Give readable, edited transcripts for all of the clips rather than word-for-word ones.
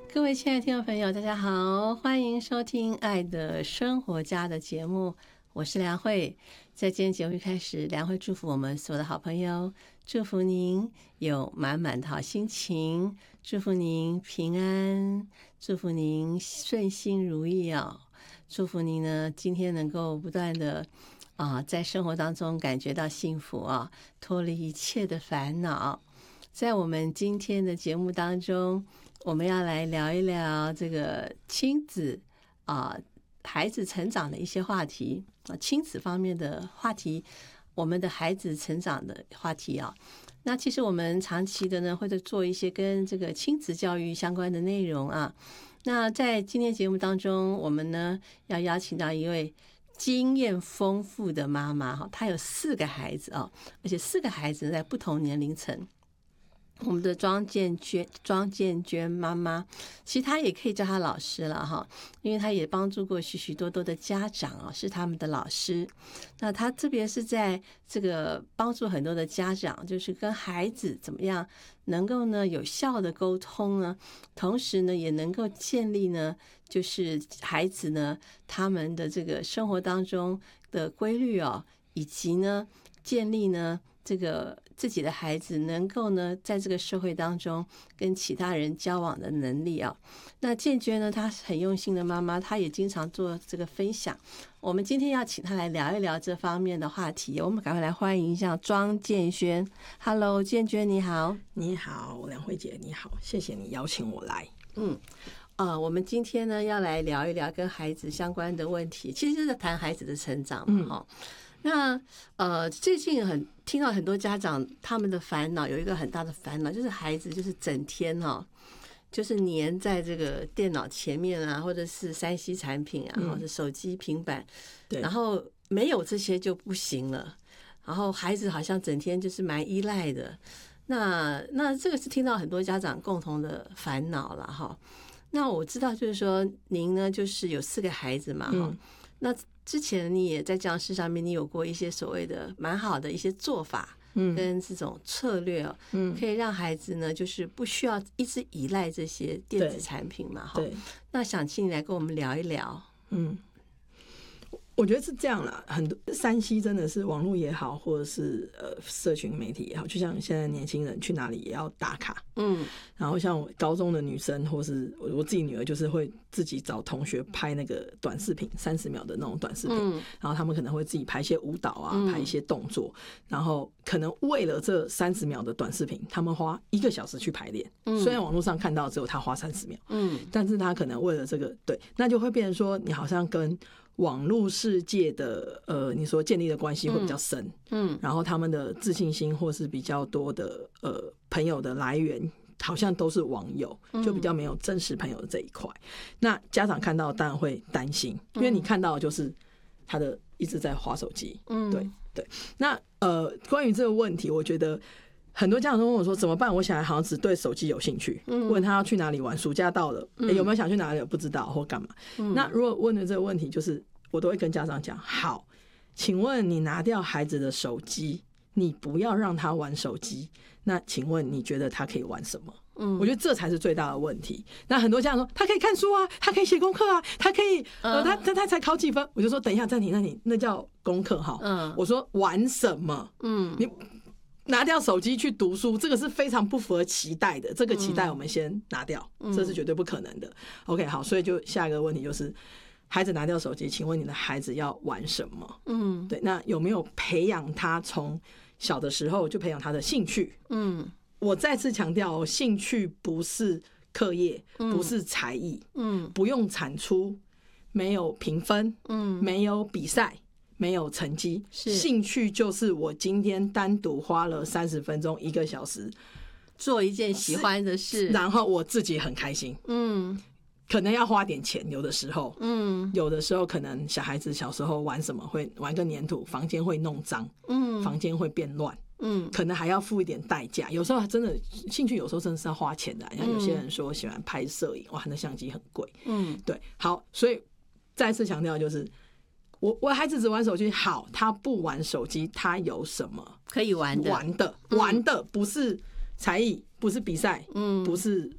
各位亲爱的听众朋友，大家好，欢迎收听《爱的生活家》的节目，我是梁慧。在今天节目一开始，梁慧祝福我们所有的好朋友，祝福您有满满的好心情，祝福您平安，祝福您顺心如意啊！祝福您呢，今天能够不断的在生活当中感觉到幸福啊，脱离一切的烦恼。在我们今天的节目当中，我们要来聊一聊这个亲子孩子成长的一些话题亲子方面的话题，我们的孩子成长的话题啊。那其实我们长期的呢，会做一些跟这个亲子教育相关的内容啊。那在今天节目当中，我们呢要邀请到一位经验丰富的妈妈哈，她有4个孩子啊，而且4个孩子在不同年龄层。我们的庄建娟妈妈，其实她也可以叫她老师了哈，因为她也帮助过许许多多的家长啊，是他们的老师。那她特别是在这个帮助很多的家长，就是跟孩子怎么样能够呢有效的沟通呢，同时呢也能够建立呢，就是孩子呢他们的这个生活当中的规律哦，以及呢建立呢这个自己的孩子能够呢在这个社会当中跟其他人交往的能力啊。那建娟呢，她很用心的妈妈，她也经常做这个分享。我们今天要请她来聊一聊这方面的话题，我们赶快来欢迎一下庄建轩。Hello， 建娟你好。 你好，梁慧姐你好，谢谢你邀请我来。 我们今天呢要来聊一聊跟孩子相关的问题，其实就是谈孩子的成长嘛那最近听到很多家长他们的烦恼，有一个很大的烦恼，就是孩子就是整天就是黏在这个电脑前面啊，或者是3C 产品啊，或者手机平板，然后没有这些就不行了，然后孩子好像整天就是蛮依赖的。那这个是听到很多家长共同的烦恼了哈。那我知道就是说您呢就是有4个孩子嘛那之前你也在讲师上面，你有过一些所谓的蛮好的一些做法，跟这种策略可以让孩子呢，就是不需要一直依赖这些电子产品嘛， 对。 那想请你来跟我们聊一聊。 我觉得是这样啦，很多3C真的是网络也好，或者是社群媒体也好，就像现在年轻人去哪里也要打卡，然后像我高中的女生或是我自己女儿，就是会自己找同学拍那个短视频，30秒的那种短视频，然后他们可能会自己拍一些舞蹈啊，拍一些动作，然后可能为了这30秒的短视频，他们花1个小时去排练，虽然网络上看到只有他花30秒，但是他可能为了这个，对，那就会变成说你好像跟网络世界的你说建立的关系会比较深，然后他们的自信心或是比较多的朋友的来源好像都是网友，就比较没有真实朋友的这一块。那家长看到当然会担心，因为你看到的就是他的一直在滑手机，对。那关于这个问题，我觉得很多家长都问我说怎么办？我小孩好像只对手机有兴趣，问他要去哪里玩，暑假到了，有没有想去哪里不知道或干嘛。那如果问的这个问题，就是我都会跟家长讲，好，请问你拿掉孩子的手机，你不要让他玩手机，那请问你觉得他可以玩什么？我觉得这才是最大的问题。那很多家长说他可以看书啊，他可以写功课啊，他可以他才考几分，我就说等一下暂停，那叫功课哈。我说玩什么？你拿掉手机去读书，这个是非常不符合期待的，这个期待我们先拿掉，这是绝对不可能的。OK， 好，所以就下一个问题就是孩子拿掉手机，请问你的孩子要玩什么？对，那有没有培养他从小的时候就培养他的兴趣？我再次强调，兴趣不是课业，不是才艺，不用产出，没有评分，没有比赛，没有成绩，兴趣就是我今天单独花了30分钟1个小时做一件喜欢的事， 然后我自己很开心。可能要花点钱，有的时候，有的时候可能小孩子小时候玩什么会玩个黏土，房间会弄脏，房间会变乱，可能还要付一点代价。有时候真的兴趣，有时候真的是要花钱的。像有些人说喜欢拍摄影，哇，那相机很贵，对，好，所以再次强调就是。我孩子只玩手机，好，他不玩手机，他有什么可以玩的？ 玩的不是才艺，不是比赛，不是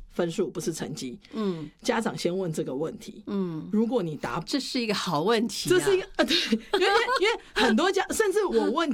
分数，不是成绩。家长先问这个问题。如果你答， 这是一个好问题、啊， 这是一个对，因为很多甚至我问